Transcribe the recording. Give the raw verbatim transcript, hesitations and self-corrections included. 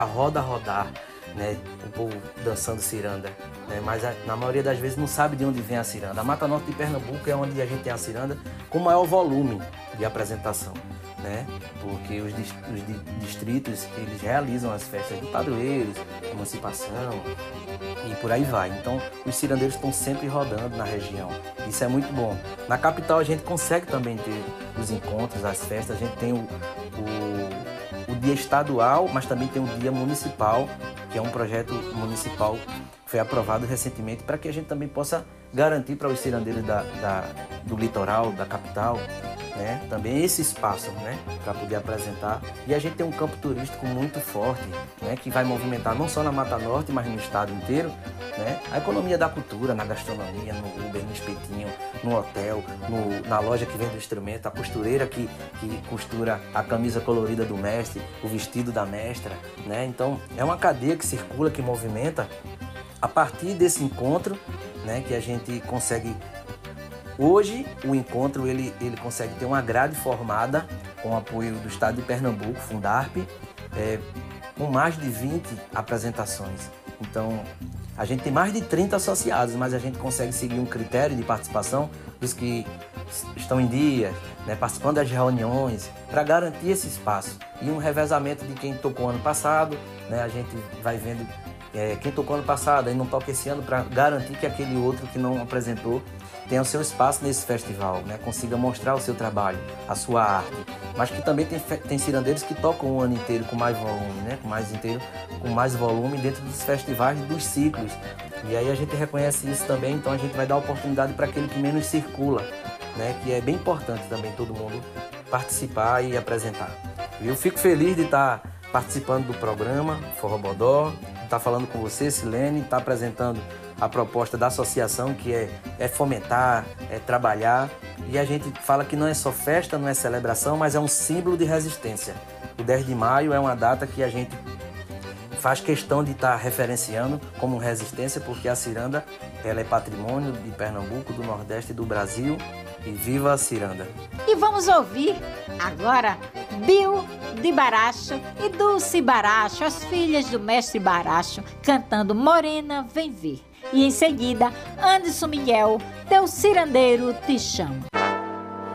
a roda rodar, né? O povo dançando ciranda, né? Mas a, na maioria das vezes não sabe de onde vem a ciranda. A Mata Norte de Pernambuco é onde a gente tem a ciranda com maior volume de apresentação, né? Porque os, os distritos, eles realizam as festas de padroeiros, emancipação e por aí vai. Então, os cirandeiros estão sempre rodando na região. Isso é muito bom. Na capital, a gente consegue também ter os encontros, as festas. A gente tem o, o, o dia estadual, mas também tem o dia municipal, que é um projeto municipal que foi aprovado recentemente para que a gente também possa garantir para os cirandeiros da, da, do litoral, da capital, né, também esse espaço, né, para poder apresentar. E a gente tem um campo turístico muito forte, né, que vai movimentar não só na Mata Norte, mas no estado inteiro, né, a economia da cultura, na gastronomia, no Uber, no espetinho, no hotel, no, na loja que vende o instrumento, a costureira que, que costura a camisa colorida do mestre, o vestido da mestra, né. Então é uma cadeia que circula, que movimenta. A partir desse encontro, né, que a gente consegue. Hoje, o encontro ele, ele consegue ter uma grade formada com o apoio do Estado de Pernambuco, Fundarp, é, com mais de vinte apresentações. Então, a gente tem mais de trinta associados, mas a gente consegue seguir um critério de participação dos que estão em dia, né, participando das reuniões, para garantir esse espaço. E um revezamento de quem tocou ano passado, né, a gente vai vendo é, quem tocou ano passado e não toca esse ano, para garantir que aquele outro que não apresentou tenha o seu espaço nesse festival, né? Consiga mostrar o seu trabalho, a sua arte, mas que também tem, tem cirandeiros que tocam o ano inteiro com mais volume, né? Com mais inteiro, com mais volume dentro dos festivais e dos ciclos. E aí a gente reconhece isso também, então a gente vai dar oportunidade para aquele que menos circula, né? Que é bem importante também todo mundo participar e apresentar. Eu fico feliz de estar participando do programa Forró Bodó, de estar falando com você, Silene, de estar apresentando a proposta da associação, que é, é fomentar, é trabalhar. E a gente fala que não é só festa, não é celebração, mas é um símbolo de resistência. O dez de maio é uma data que a gente faz questão de estar referenciando como resistência, porque a ciranda ela é patrimônio de Pernambuco, do Nordeste e do Brasil. E viva a ciranda! E vamos ouvir agora Bill de Baracho e Dulce Baracho, as filhas do mestre Baracho, cantando Morena Vem Ver. E em seguida, Anderson Miguel, Teu Cirandeiro Te Chama.